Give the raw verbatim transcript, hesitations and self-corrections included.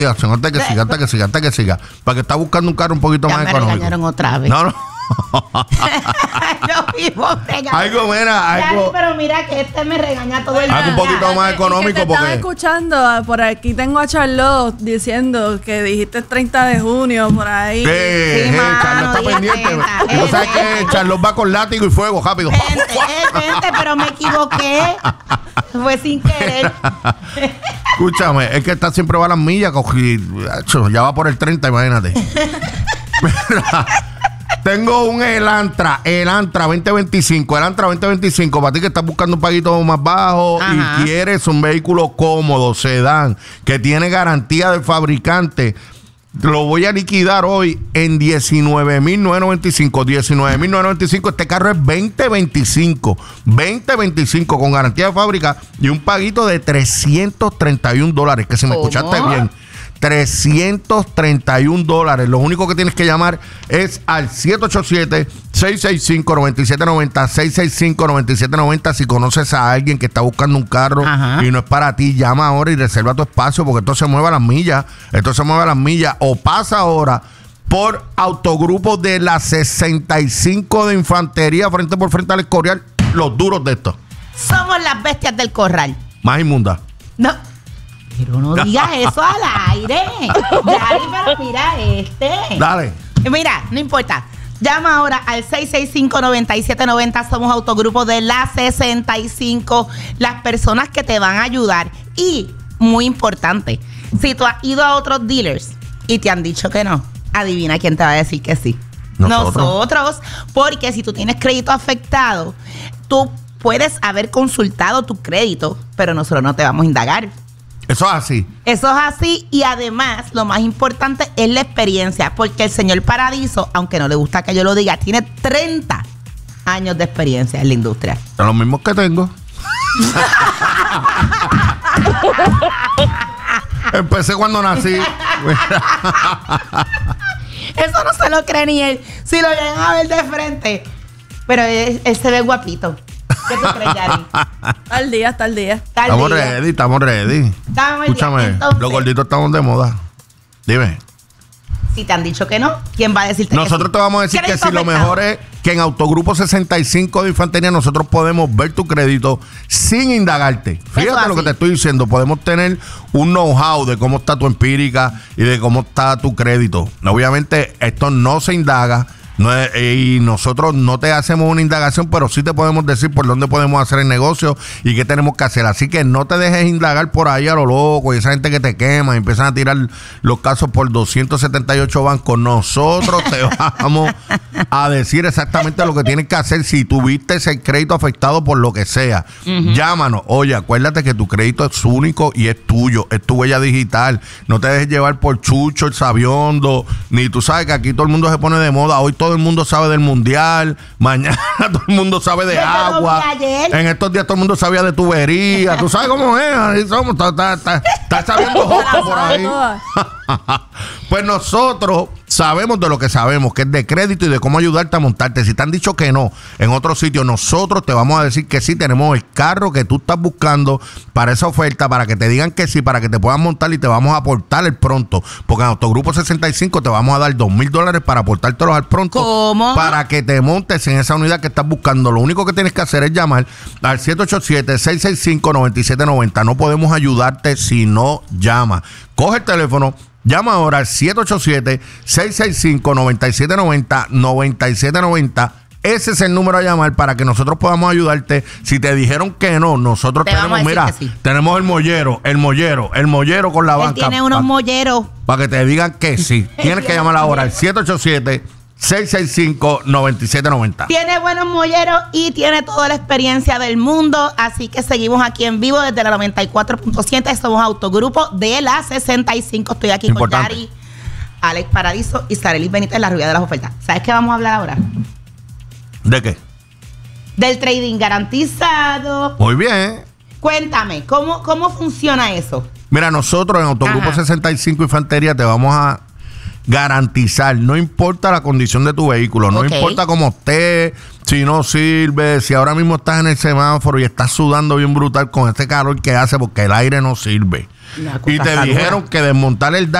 Antes que siga, antes que siga, antes que siga. Para que está buscando un carro un poquito ya más me económico. regañaron otra vez. No, no. Yo vivo regañado. Algo, mira, algo. Dani, pero mira que este me regaña todo el día. Algo un poquito más económico Es que te porque. estaba escuchando, por aquí tengo a Charlotte diciendo que dijiste treinta de junio, por ahí. Sí, Sí, sí, mano, Charlos está diga pendiente. treinta. Tú sabes que Charlos va con látigo y fuego, rápido. Gente, eh, gente, pero me equivoqué. Fue sin querer. Escúchame, es que está siempre va a las millas, cogí, acho, ya va por el treinta, imagínate. Mira, tengo un Elantra, Elantra veinte veinticinco, Elantra veinte veinticinco, para ti que estás buscando un paguito más bajo. Ajá. Y quieres un vehículo cómodo, sedán, que tiene garantía del fabricante. Lo voy a liquidar hoy en diecinueve mil novecientos noventa y cinco. diecinueve mil novecientos noventa y cinco. Este carro es veinte veinticinco. veinte veinticinco con garantía de fábrica y un paguito de trescientos treinta y un dólares. Que si me ¿Cómo? Escuchaste bien. trescientos treinta y un dólares. Lo único que tienes que llamar es al siete ocho siete, seis seis cinco, nueve siete nueve cero, seis seis cinco, nueve siete nueve cero. Si conoces a alguien que está buscando un carro Ajá. y no es para ti, llama ahora y reserva tu espacio porque esto se mueve a las millas. Esto se mueve a las millas. O pasa ahora por Autogrupo de la sesenta y cinco de Infantería, frente por frente al Escorial. Los duros de esto. Somos las bestias del corral. Más inmunda. No. Pero no digas eso al aire. Dale, pero mira este. Dale. Mira, no importa. Llama ahora al seis seis cinco, nueve siete nueve cero. Somos Autogrupo de la sesenta y cinco. Las personas que te van a ayudar. Y, muy importante, si tú has ido a otros dealers y te han dicho que no, adivina quién te va a decir que sí. Nosotros. Nosotros. Porque si tú tienes crédito afectado, tú puedes haber consultado tu crédito, pero nosotros no te vamos a indagar. Eso es así. Eso es así y además lo más importante es la experiencia, porque el señor Paradiso, aunque no le gusta que yo lo diga, tiene treinta años de experiencia en la industria. Son los mismos que tengo. Empecé cuando nací. Eso no se lo cree ni él. Si lo llegan a ver de frente. Pero él, él se ve guapito. ¿Qué tú crees, Yari? Está al día, está al día. Está al Estamos día. ready, estamos ready. Estamos Escúchame, bien, entonces, los gorditos estamos de moda. Dime. Si te han dicho que no, ¿quién va a decirte Nosotros que sí? te vamos a decir que si lo mejor es que en Autogrupo sesenta y cinco de Infantería nosotros podemos ver tu crédito sin indagarte. Fíjate lo que te estoy diciendo. Podemos tener un know-how de cómo está tu empírica y de cómo está tu crédito. Obviamente esto no se indaga. No es, y nosotros no te hacemos una indagación, pero sí te podemos decir por dónde podemos hacer el negocio y qué tenemos que hacer. Así que no te dejes indagar por ahí a lo loco y esa gente que te quema y empiezan a tirar los casos por doscientos setenta y ocho bancos. Nosotros te vamos a decir exactamente lo que tienes que hacer si tuviste ese crédito afectado por lo que sea. Uh-huh. Llámanos. Oye, acuérdate que tu crédito es único y es tuyo, es tu huella digital. No te dejes llevar por Chucho, el sabiondo, ni tú sabes que aquí todo el mundo se pone de moda. Hoy todo el mundo sabe del mundial, mañana todo el mundo sabe de agua, en estos días todo el mundo sabía de tubería, tú sabes cómo es, ahí somos, está, está, está, está sabiendo joco por ahí. Pues nosotros sabemos de lo que sabemos, que es de crédito y de cómo ayudarte a montarte. Si te han dicho que no en otro sitio, nosotros te vamos a decir que sí, tenemos el carro que tú estás buscando para esa oferta, para que te digan que sí, para que te puedan montar y te vamos a aportar el pronto. Porque en Autogrupo sesenta y cinco te vamos a dar dos mil dólares para aportártelos al pronto. ¿Cómo? Para que te montes en esa unidad que estás buscando. Lo único que tienes que hacer es llamar al siete ocho siete, seis seis cinco, nueve siete nueve cero. No podemos ayudarte si no llamas. Coge el teléfono. Llama ahora al siete ocho siete, seis seis cinco, nueve siete nueve cero, nueve siete nueve cero. Ese es el número a llamar para que nosotros podamos ayudarte. Si te dijeron que no, nosotros te tenemos, mira, sí. tenemos el mollero, el mollero, el mollero con la Él banca. Tiene unos pa, molleros. Para que te digan que sí. Tienes que llamar ahora al siete ocho siete, seis seis cinco, nueve siete nueve cero. Tiene buenos molleros y tiene toda la experiencia del mundo. Así que seguimos aquí en vivo desde la noventa y cuatro punto siete. Somos Autogrupo de la sesenta y cinco. Estoy aquí Importante. con Yari, Alex Paradiso y Sarelis Benítez en la rubia de las ofertas. ¿Sabes qué vamos a hablar ahora? ¿De qué? Del trading garantizado. Muy bien. Cuéntame, ¿cómo, cómo funciona eso? Mira, nosotros en Autogrupo Ajá. sesenta y cinco Infantería te vamos a garantizar, no importa la condición de tu vehículo, no Ok. importa cómo esté, si no sirve, si ahora mismo estás en el semáforo y estás sudando bien brutal con este calor que hace porque el aire no sirve. La cosa Y te está dijeron dura. que desmontar el